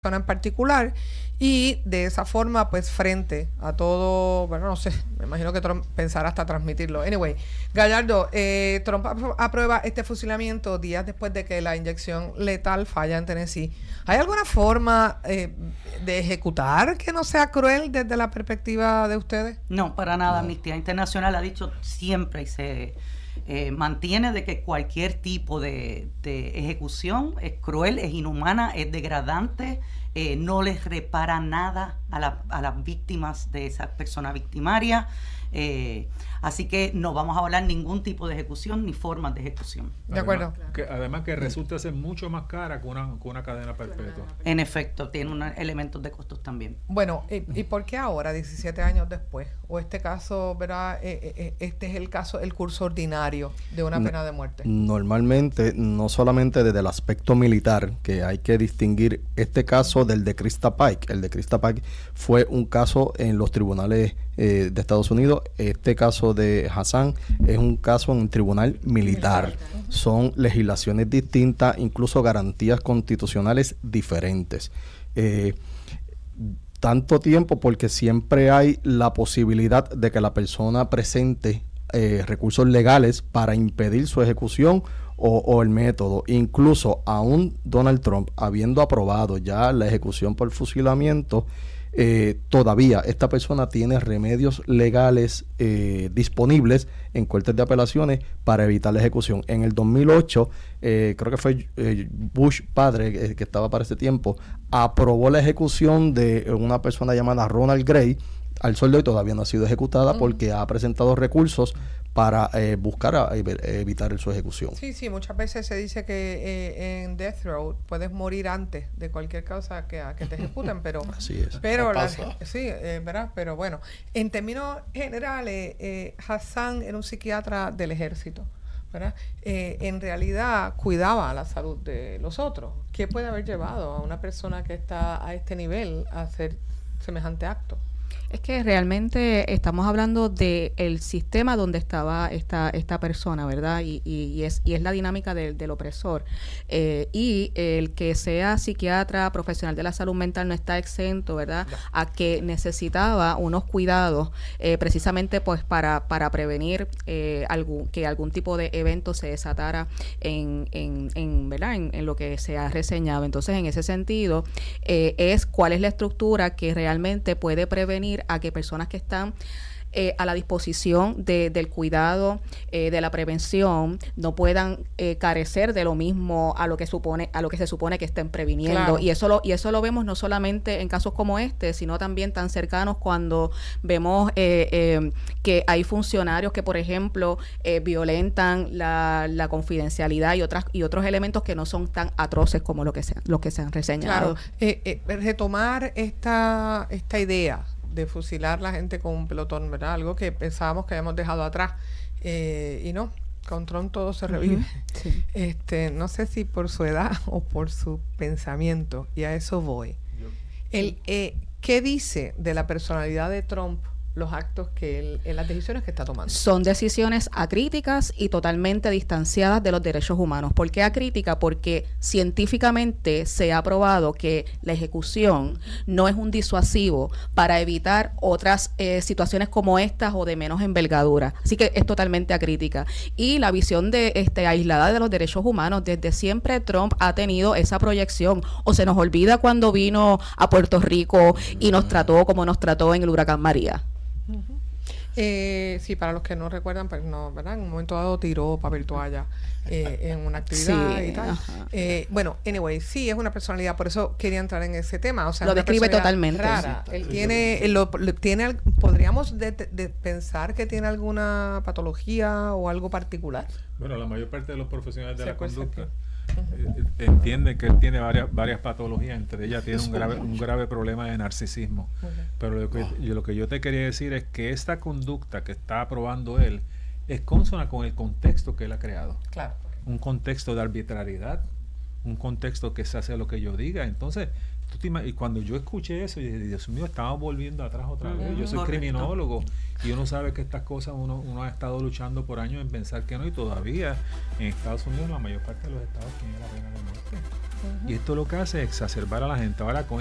en particular, y de esa forma, pues frente a todo, bueno, no sé, me imagino que Trump pensará hasta transmitirlo. Anyway, Gallardo, Trump aprueba este fusilamiento días después de que la inyección letal falla en Tennessee. ¿Hay alguna forma de ejecutar que no sea cruel desde la perspectiva de ustedes? No, para nada. Amnistía Internacional ha dicho siempre y se mantiene de que cualquier tipo de ejecución es cruel, es inhumana, es degradante, no les repara nada a las víctimas de esa persona victimaria. Así que no vamos a hablar ningún tipo de ejecución ni formas de ejecución. De acuerdo. Además que resulta ser mucho más cara que una cadena perpetua. En efecto, tiene unos elementos de costos también. Bueno, ¿y por qué ahora, 17 años después? ¿O este caso, verdad, este es el curso ordinario de una pena de muerte? Normalmente, no solamente desde el aspecto militar, que hay que distinguir este caso del de Krista Pike. El de Krista Pike fue un caso en los tribunales de Estados Unidos. Este caso de Hassan es un caso en un tribunal militar. Son legislaciones distintas, incluso garantías constitucionales diferentes. Tanto tiempo porque siempre hay la posibilidad de que la persona presente recursos legales para impedir su ejecución o el método. Incluso aún Donald Trump, habiendo aprobado ya la ejecución por fusilamiento, todavía esta persona tiene remedios legales disponibles en cortes de apelaciones para evitar la ejecución. En el 2008, creo que fue Bush padre, que estaba para ese tiempo, aprobó la ejecución de una persona llamada Ronald Gray. Al sol de hoy todavía no ha sido ejecutada porque ha presentado recursos para buscar evitar su ejecución. Sí, muchas veces se dice que en death row puedes morir antes de cualquier causa que te ejecuten, pero así es. Pero ¿verdad? Pero bueno, en términos generales, Hassan era un psiquiatra del ejército, ¿verdad? En realidad cuidaba la salud de los otros. ¿Qué puede haber llevado a una persona que está a este nivel a hacer semejante acto? Es que realmente estamos hablando del sistema donde estaba esta persona, ¿verdad? Y es la dinámica del opresor. Y el que sea psiquiatra, profesional de la salud mental, no está exento, ¿verdad? A que necesitaba unos cuidados precisamente pues para prevenir que algún tipo de evento se desatara ¿verdad? En lo que se ha reseñado. Entonces, en ese sentido, es cuál es la estructura que realmente puede prevenir a que personas que están a la disposición del cuidado, de la prevención, no puedan carecer de lo mismo a lo que se supone que estén previniendo. Claro. Y eso lo vemos no solamente en casos como este, sino también tan cercanos cuando vemos que hay funcionarios que, por ejemplo, violentan la confidencialidad y otros elementos que no son tan atroces como lo que se han reseñado. Claro, retomar esta idea de fusilar la gente con un pelotón, ¿verdad? Algo que pensábamos que habíamos dejado atrás, y no, con Trump todo se revive. Sí. No sé si por su edad o por su pensamiento, y a eso voy. ¿Qué dice de la personalidad de Trump los actos que las decisiones que está tomando? Son decisiones acríticas y totalmente distanciadas de los derechos humanos. ¿Por qué acrítica? Porque científicamente se ha probado que la ejecución no es un disuasivo para evitar otras situaciones como estas o de menos envergadura. Así que es totalmente acrítica. Y la visión aislada de los derechos humanos, desde siempre Trump ha tenido esa proyección. O se nos olvida cuando vino a Puerto Rico y nos trató como nos trató en el huracán María. Sí, para los que no recuerdan, pues no, ¿verdad? En un momento dado tiró papel toalla en una actividad, sí, y tal. Bueno, anyway, sí, es una personalidad, por eso quería entrar en ese tema. O sea, lo describe totalmente. Rara. Sí. Él tiene, podríamos pensar que tiene alguna patología o algo particular. Bueno, la mayor parte de los profesionales de la conducta entienden que él tiene varias patologías, entre ellas tiene un grave problema de narcisismo. Pero lo que yo te quería decir es que esta conducta que está aprobando él es consona con el contexto que él ha creado. Claro. Un contexto de arbitrariedad, un contexto que se hace lo que yo diga. Entonces, y cuando yo escuché eso, yo dije, Dios mío, estamos volviendo atrás otra vez. Yo soy criminólogo y uno sabe que estas cosas uno ha estado luchando por años en pensar que no, y todavía en Estados Unidos la mayor parte de los estados tienen la pena de muerte. Y esto lo que hace es exacerbar a la gente. Ahora, con